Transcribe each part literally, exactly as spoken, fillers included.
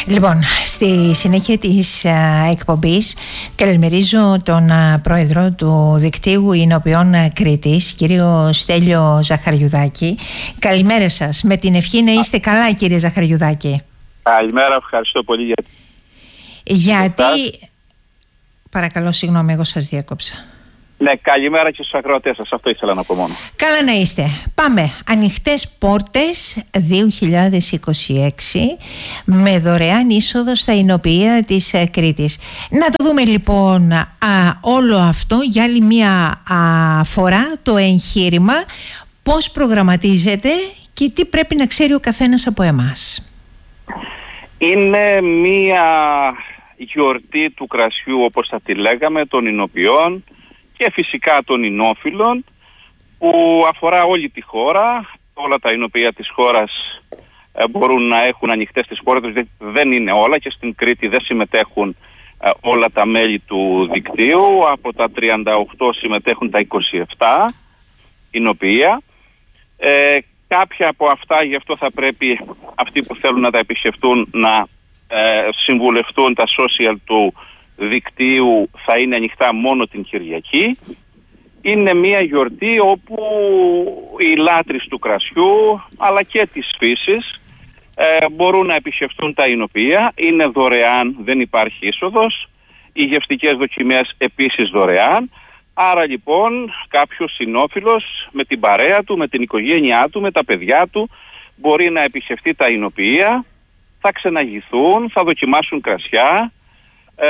Λοιπόν, στη συνέχεια της α, εκπομπής καλημερίζω τον α, πρόεδρο του Δικτύου Ινοποιών Κρήτης, κύριο Στέλιο Ζαχαριουδάκη. Καλημέρα σας. Με την ευχή να είστε καλά, κύριε Ζαχαριουδάκη. Καλημέρα, ευχαριστώ πολύ για... Γιατί... Παρακαλώ, συγγνώμη, εγώ σας διάκοψα. Ναι, καλημέρα και στους ακροατές σας, αυτό ήθελα να πω μόνο. Καλά να είστε. Πάμε. Ανοιχτές πόρτες δύο χιλιάδες είκοσι έξι με δωρεάν είσοδο στα Ινοποιεία της Κρήτης. Να το δούμε λοιπόν α, όλο αυτό για άλλη μία α, φορά, το εγχείρημα, πώς προγραμματίζεται και τι πρέπει να ξέρει ο καθένας από εμάς. Είναι μία γιορτή του κρασιού, όπως θα τη λέγαμε, των Ινοποιών και φυσικά των Ινόφυλων, που αφορά όλη τη χώρα. Όλα τα Ινοποιεία της χώρας ε, μπορούν να έχουν ανοιχτές τις πόρτες. Δεν είναι όλα, και στην Κρήτη δεν συμμετέχουν ε, όλα τα μέλη του δικτύου. Από τα τριάντα οκτώ συμμετέχουν τα είκοσι επτά Ινοποιεία. Ε, κάποια από αυτά, γι' αυτό θα πρέπει αυτοί που θέλουν να τα επισκεφτούν να ε, συμβουλευτούν τα social του δικτύου. Θα είναι ανοιχτά μόνο την Κυριακή. Είναι μια γιορτή όπου οι λάτρεις του κρασιού αλλά και της φύσης ε, μπορούν να επισκεφτούν τα Ινοποιεία. Είναι δωρεάν, δεν υπάρχει είσοδος. Οι γευστικές δοκιμές επίσης δωρεάν. Άρα λοιπόν κάποιος συνόφιλος με την παρέα του, με την οικογένειά του, με τα παιδιά του μπορεί να επισκεφτεί τα Ινοποιεία. Θα ξεναγηθούν, θα δοκιμάσουν κρασιά, ε,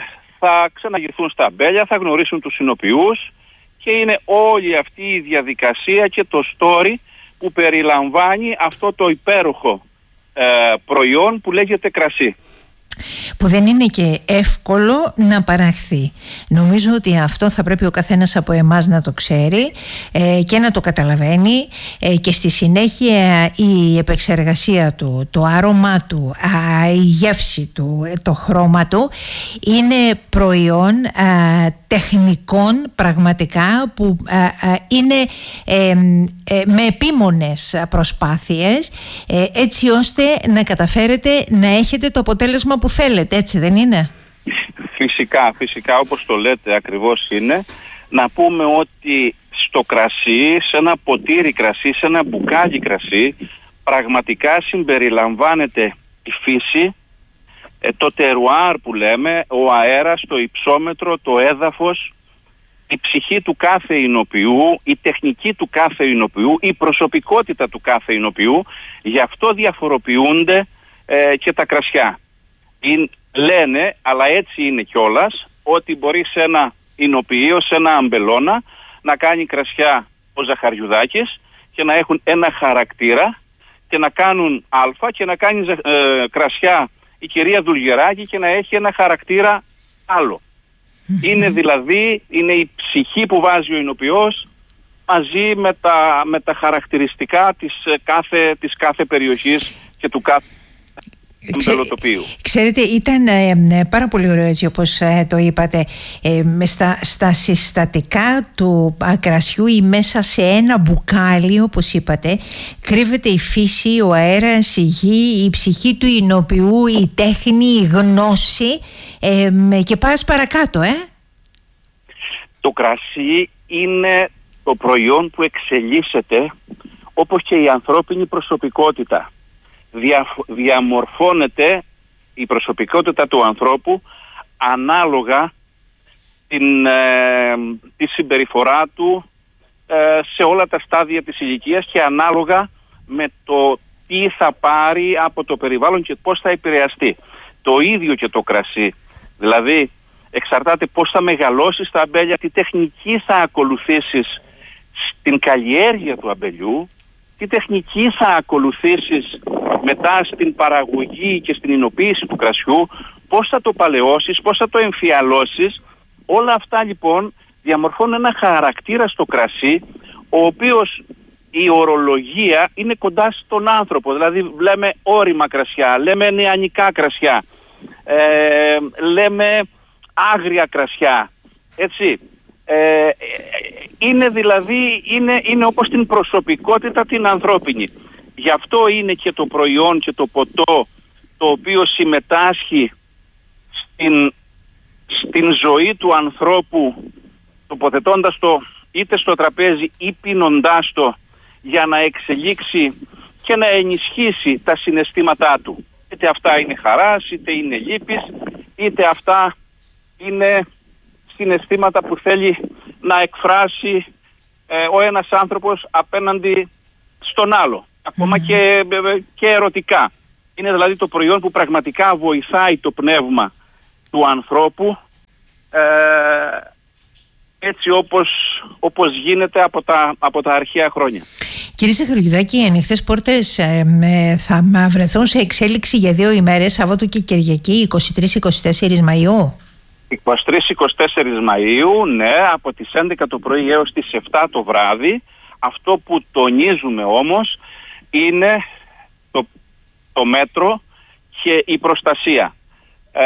θα ξεναγηθούν στα αμπέλια, θα γνωρίσουν τους Ινοποιούς, και είναι όλη αυτή η διαδικασία και το story που περιλαμβάνει αυτό το υπέροχο ε, προϊόν που λέγεται κρασί. Που δεν είναι και εύκολο να παραχθεί. Νομίζω ότι αυτό θα πρέπει ο καθένας από εμάς να το ξέρει ε, και να το καταλαβαίνει, ε, και στη συνέχεια η επεξεργασία του, το άρωμά του, α, η γεύση του, το χρώμα του είναι προϊόν α, τεχνικών πραγματικά που α, α, είναι ε, ε, με επίμονες προσπάθειες ε, έτσι ώστε να καταφέρετε να έχετε το αποτέλεσμα που θέλετε, έτσι δεν είναι? Φυσικά, φυσικά, όπως το λέτε ακριβώς είναι. Να πούμε ότι στο κρασί, σε ένα ποτήρι κρασί, σε ένα μπουκάλι κρασί, πραγματικά συμπεριλαμβάνεται η φύση, το τερουάρ που λέμε, ο αέρας, το υψόμετρο, το έδαφος, η ψυχή του κάθε Ινοποιού, η τεχνική του κάθε Ινοποιού, η προσωπικότητα του κάθε Ινοποιού. Γι' αυτό διαφοροποιούνται ε, και τα κρασιά. Είναι, λένε, αλλά έτσι είναι κιόλας, ότι μπορεί σε ένα Ινοποιείο, σε ένα αμπελώνα, να κάνει κρασιά ο Ζαχαριουδάκης και να έχουν ένα χαρακτήρα, και να κάνουν αλφα και να κάνει ε, κρασιά η κυρία Δουλγεράκη και να έχει ένα χαρακτήρα άλλο. Είναι δηλαδή, είναι η ψυχή που βάζει ο Ινοποιός μαζί με τα, με τα χαρακτηριστικά της κάθε, της κάθε περιοχής και του κάθε αμπελοτοπίου. Ξέρετε, ήταν ε, πάρα πολύ ωραίο, έτσι όπως ε, το είπατε, ε, στα, στα συστατικά του κρασιού ή μέσα σε ένα μπουκάλι, όπως είπατε, κρύβεται η φύση, ο αέρας, η γη, η ψυχή του Ινοποιού, η τέχνη, η γνώση, ε, και πας παρακάτω, ε. Το κρασί είναι το προϊόν που εξελίσσεται όπως και η ανθρώπινη προσωπικότητα. Δια, διαμορφώνεται η προσωπικότητα του ανθρώπου ανάλογα την, ε, τη συμπεριφορά του ε, σε όλα τα στάδια της ηλικίας και ανάλογα με το τι θα πάρει από το περιβάλλον και πώς θα επηρεαστεί. Το ίδιο και το κρασί. Δηλαδή εξαρτάται πώς θα μεγαλώσεις τα αμπέλια, τι τεχνική θα ακολουθήσεις στην καλλιέργεια του αμπελιού, τι τεχνική θα ακολουθήσεις μετά στην παραγωγή και στην υνοποίηση του κρασιού, πώς θα το παλαιώσεις, πώς θα το εμφιαλώσεις. Όλα αυτά λοιπόν διαμορφώνουν ένα χαρακτήρα στο κρασί, ο οποίος η ορολογία είναι κοντά στον άνθρωπο. Δηλαδή λέμε όρημα κρασιά, λέμε νεανικά κρασιά, ε, λέμε άγρια κρασιά, έτσι. Ε, είναι δηλαδή, είναι, είναι όπως την προσωπικότητα την ανθρώπινη. Γι' αυτό είναι και το προϊόν και το ποτό το οποίο συμμετάσχει στην, στην ζωή του ανθρώπου, τοποθετώντας το είτε στο τραπέζι ή πίνοντάς το, για να εξελίξει και να ενισχύσει τα συναισθήματά του. Είτε αυτά είναι χαράς, είτε είναι λύπης, είτε αυτά είναι συναισθήματα που θέλει να εκφράσει ε, ο ένας άνθρωπος απέναντι στον άλλο. Ακόμα mm. και, και ερωτικά. Είναι δηλαδή το προϊόν που πραγματικά βοηθάει το πνεύμα του ανθρώπου ε, έτσι όπως, όπως γίνεται από τα, από τα αρχαία χρόνια. Κύριε Σαχαριουδάκη, οι ανοιχτές πόρτες ε, θα βρεθούν σε εξέλιξη για δύο ημέρες, Σάββατο και Κυριακή, είκοσι τρεις με είκοσι τέσσερις Μαΐου. είκοσι τρεις με είκοσι τέσσερις Μαΐου, ναι, από τις έντεκα το πρωί έως τις επτά το βράδυ. Αυτό που τονίζουμε όμως είναι το, το μέτρο και η προστασία. Ε,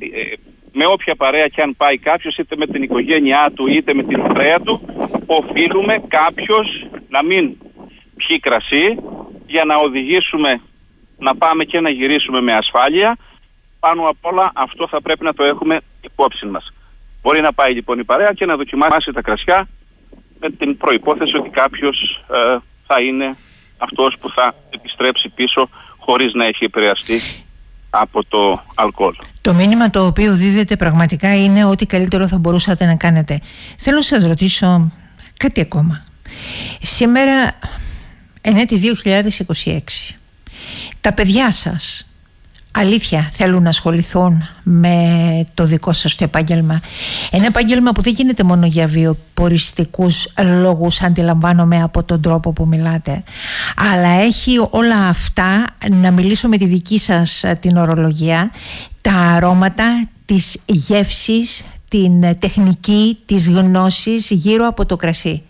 με όποια παρέα και αν πάει κάποιος, είτε με την οικογένειά του είτε με την παρέα του, οφείλουμε κάποιος να μην πιει κρασί για να οδηγήσουμε να πάμε και να γυρίσουμε με ασφάλεια. Πάνω απ' όλα αυτό θα πρέπει να το έχουμε υπόψη μας. Μπορεί να πάει λοιπόν η παρέα και να δοκιμάσει τα κρασιά με την προϋπόθεση ότι κάποιος ε, θα είναι αυτός που θα επιστρέψει πίσω χωρίς να έχει επηρεαστεί από το αλκοόλ. Το μήνυμα το οποίο δίδεται πραγματικά είναι ότι καλύτερο θα μπορούσατε να κάνετε. Θέλω να σας ρωτήσω κάτι ακόμα. Σήμερα, εν έτη δύο χιλιάδες είκοσι έξι, τα παιδιά σας αλήθεια θέλουν να ασχοληθούν με το δικό σας το επάγγελμα? Ένα επάγγελμα που δεν γίνεται μόνο για βιοποριστικούς λόγους, αντιλαμβάνομαι από τον τρόπο που μιλάτε, αλλά έχει όλα αυτά, να μιλήσω με τη δική σας την ορολογία, τα αρώματα, τις γεύσεις, την τεχνική, τις γνώσεις γύρω από το κρασί.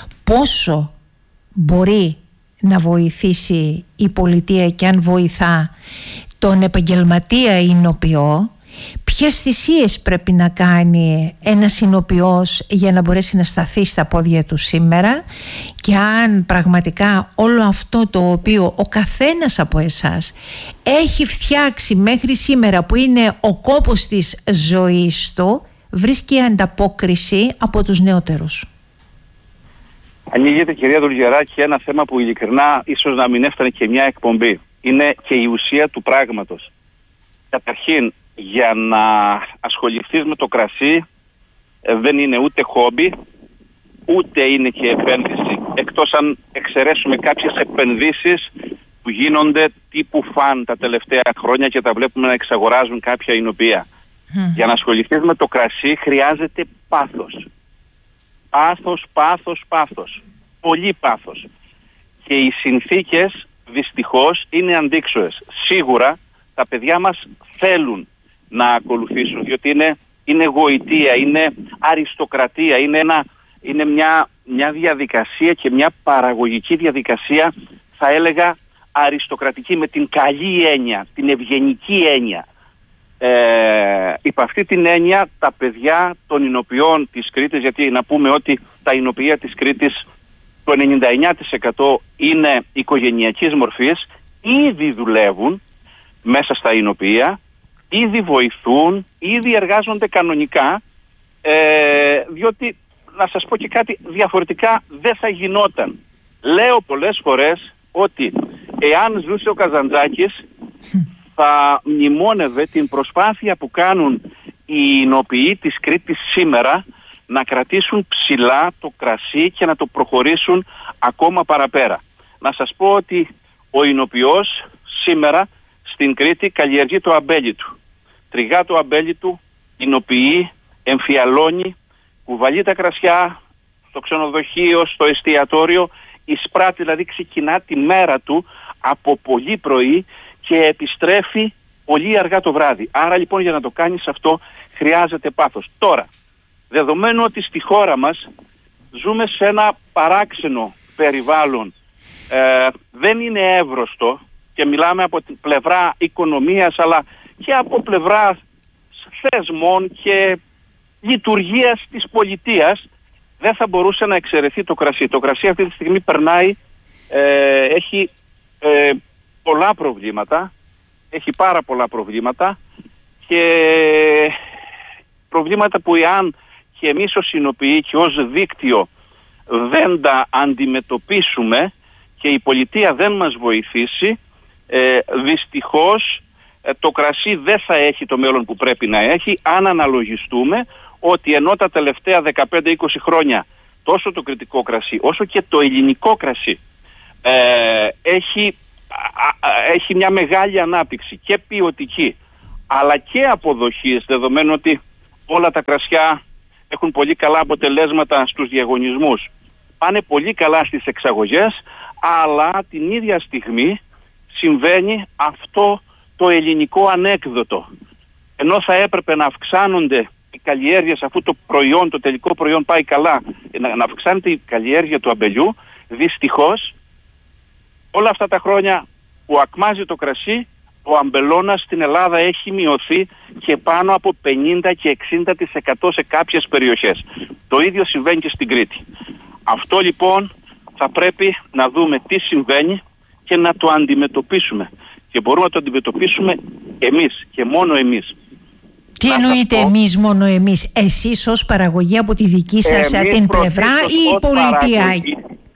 Πόσο μπορεί να βοηθήσει η πολιτεία, και αν βοηθά, τον επαγγελματία εινοποιό? Ποιες θυσίες πρέπει να κάνει ένας εινοποιός για να μπορέσει να σταθεί στα πόδια του σήμερα, και αν πραγματικά όλο αυτό το οποίο ο καθένας από εσάς έχει φτιάξει μέχρι σήμερα, που είναι ο κόπος της ζωής του, βρίσκει ανταπόκριση από τους νεότερους? Ανοίγεται, κυρία Δουλγεράκη, ένα θέμα που ειλικρινά ίσως να μην έφτανε και μια εκπομπή. Είναι και η ουσία του πράγματος. Καταρχήν, για να ασχοληθείς με το κρασί ε, δεν είναι ούτε χόμπι, ούτε είναι και επένδυση. Εκτός αν εξαιρέσουμε κάποιες επενδύσεις που γίνονται τύπου φαν τα τελευταία χρόνια και τα βλέπουμε να εξαγοράζουν κάποια εινοποιία. Mm. Για να ασχοληθείς με το κρασί χρειάζεται πάθος. Πάθος, πάθος, πάθος. Πολύ πάθος. Και οι συνθήκες δυστυχώς είναι αντίξωες. Σίγουρα τα παιδιά μας θέλουν να ακολουθήσουν, διότι είναι, είναι γοητεία, είναι αριστοκρατία, είναι, ένα, είναι μια, μια διαδικασία και μια παραγωγική διαδικασία, θα έλεγα αριστοκρατική, με την καλή έννοια, την ευγενική έννοια. Ε, υπ' αυτή την έννοια τα παιδιά των εινοποιών της Κρήτης, γιατί να πούμε ότι τα εινοποιεία της Κρήτης το ενενήντα εννέα τοις εκατό είναι οικογενειακής μορφής, ήδη δουλεύουν μέσα στα εινοποιεία, ήδη βοηθούν, ήδη εργάζονται κανονικά, ε, διότι να σας πω και κάτι, διαφορετικά δεν θα γινόταν. Λέω πολλές φορές ότι εάν ζούσε ο Καζαντζάκης θα μνημόνευε την προσπάθεια που κάνουν οι εινοποιοί της Κρήτης σήμερα να κρατήσουν ψηλά το κρασί και να το προχωρήσουν ακόμα παραπέρα. Να σας πω ότι ο εινοποιός σήμερα στην Κρήτη καλλιεργεί το αμπέλι του. Τριγά το αμπέλι του, εινοποιεί, εμφιαλώνει, κουβαλεί τα κρασιά στο ξενοδοχείο, στο εστιατόριο, εισπράττει, δηλαδή ξεκινά τη μέρα του από πολύ πρωί και επιστρέφει πολύ αργά το βράδυ. Άρα λοιπόν για να το κάνεις αυτό χρειάζεται πάθος. Τώρα, δεδομένου ότι στη χώρα μας ζούμε σε ένα παράξενο περιβάλλον, ε, δεν είναι εύρωστο, και μιλάμε από την πλευρά οικονομίας αλλά και από πλευρά θεσμών και λειτουργίας της πολιτείας, δεν θα μπορούσε να εξαιρεθεί το κρασί. Το κρασί αυτή τη στιγμή περνάει, ε, έχει ε, πολλά προβλήματα, έχει πάρα πολλά προβλήματα και προβλήματα που εάν και εμείς ως συνοποιοί και ως δίκτυο δεν τα αντιμετωπίσουμε και η πολιτεία δεν μας βοηθήσει, ε, δυστυχώς ε, το κρασί δεν θα έχει το μέλλον που πρέπει να έχει, αν αναλογιστούμε ότι ενώ τα τελευταία δεκαπέντε είκοσι χρόνια τόσο το κρητικό κρασί όσο και το ελληνικό κρασί ε, έχει, α, α, έχει μια μεγάλη ανάπτυξη και ποιοτική αλλά και αποδοχής, δεδομένου ότι όλα τα κρασιά έχουν πολύ καλά αποτελέσματα στους διαγωνισμούς, πάνε πολύ καλά στις εξαγωγές, αλλά την ίδια στιγμή συμβαίνει αυτό το ελληνικό ανέκδοτο. Ενώ θα έπρεπε να αυξάνονται οι καλλιέργειες, αφού το προϊόν, το τελικό προϊόν πάει καλά, να, να αυξάνεται η καλλιέργεια του αμπελιού, δυστυχώς όλα αυτά τα χρόνια που ακμάζει το κρασί, ο αμπελώνας στην Ελλάδα έχει μειωθεί και πάνω από πενήντα και εξήντα τοις εκατό σε κάποιες περιοχές. Το ίδιο συμβαίνει και στην Κρήτη. Αυτό λοιπόν θα πρέπει να δούμε τι συμβαίνει και να το αντιμετωπίσουμε. Και μπορούμε να το αντιμετωπίσουμε εμείς και μόνο εμείς. Τι εννοείτε πω, εμείς, μόνο εμείς? Εσείς ως παραγωγή από τη δική σας την πλευρά ή η πολιτεία? Παραγωγή,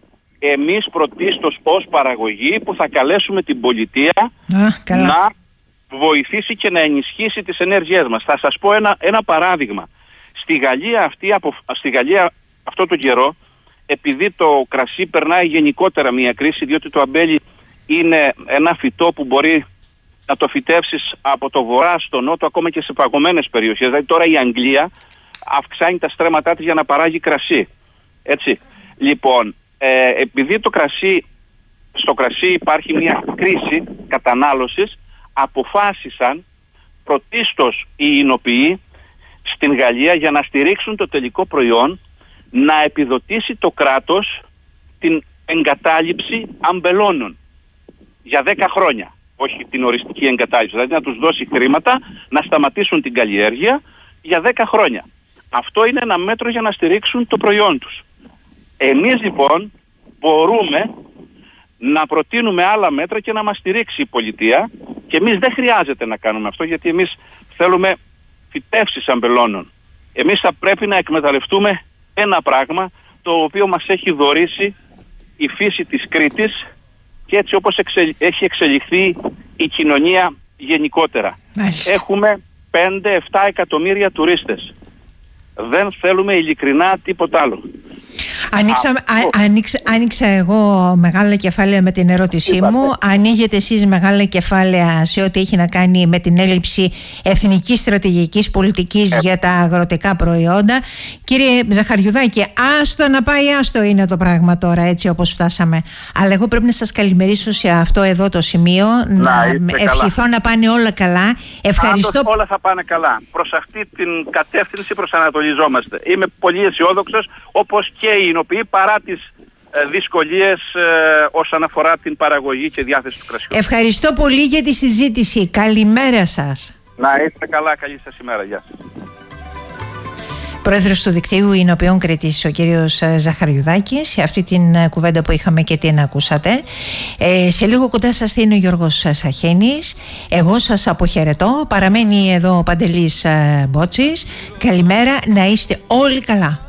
εμείς πρωτίστως ως παραγωγή που θα καλέσουμε την πολιτεία Α, να βοηθήσει και να ενισχύσει τις ενέργειές μας. Θα σας πω ένα, ένα παράδειγμα. Στη Γαλλία, αυτή, από, στη Γαλλία αυτό το καιρό, επειδή το κρασί περνάει γενικότερα μια κρίση, διότι το αμπέλι είναι ένα φυτό που μπορεί να το φυτεύσεις από το βορρά στο νότο, ακόμα και σε παγωμένες περιοχές. Δηλαδή τώρα η Αγγλία αυξάνει τα στρέμματά της για να παράγει κρασί. Έτσι. Λοιπόν, ε, επειδή το κρασί, στο κρασί υπάρχει μια κρίση κατανάλωσης, αποφάσισαν πρωτίστως οι εινοποιοί στην Γαλλία για να στηρίξουν το τελικό προϊόν να επιδοτήσει το κράτος την εγκατάλειψη αμπελώνων για δέκα χρόνια. Όχι την οριστική εγκατάλειψη, δηλαδή να τους δώσει χρήματα να σταματήσουν την καλλιέργεια για δέκα χρόνια. Αυτό είναι ένα μέτρο για να στηρίξουν το προϊόν τους. Εμείς λοιπόν μπορούμε να προτείνουμε άλλα μέτρα και να μας στηρίξει η πολιτεία, και εμείς δεν χρειάζεται να κάνουμε αυτό, γιατί εμείς θέλουμε φυτεύσεις αμπελώνων. Εμείς θα πρέπει να εκμεταλλευτούμε ένα πράγμα το οποίο μας έχει δωρήσει η φύση της Κρήτης και έτσι όπως εξελ... έχει εξελιχθεί η κοινωνία γενικότερα. Μάλιστα. Έχουμε πέντε εφτά εκατομμύρια τουρίστες. Δεν θέλουμε ειλικρινά τίποτα άλλο. Άνοιξα, α, άνοιξα, άνοιξα εγώ μεγάλα κεφάλαια με την ερώτησή Είπατε. μου. Ανοίγετε εσείς μεγάλα κεφάλαια σε ό,τι έχει να κάνει με την έλλειψη εθνικής στρατηγικής πολιτικής ε. για τα αγροτικά προϊόντα. Κύριε Ζαχαριουδάκη, άστο να πάει, άστο είναι το πράγμα τώρα, έτσι όπως φτάσαμε. Αλλά εγώ πρέπει να σας καλημερίσω σε αυτό εδώ το σημείο, να, να ευχηθώ καλά. να πάνε όλα καλά. Ευχαριστώ. Άντως, όλα θα πάνε καλά. Προς αυτή την κατεύθυνση προσανατολιζόμαστε. Είμαι πολύ αισιόδοξος, όπως και οι εινοποιοί, παρά τις ε, δυσκολίες ε, όσον αφορά την παραγωγή και διάθεση του κρασιού. Ευχαριστώ πολύ για τη συζήτηση. Καλημέρα σας. Να είστε καλά. Καλή σας ημέρα. Γεια σας. Πρόεδρος του Δικτύου Εινοποιών Κρήτης, ο κύριος Ζαχαριουδάκης, σε αυτή την κουβέντα που είχαμε και την ακούσατε. Ε, σε λίγο κοντά σας θα είναι ο Γιώργος Σαχένης. Εγώ σας αποχαιρετώ. Παραμένει εδώ ο Παντελής Μπότσης. Καλημέρα, να είστε όλοι καλά.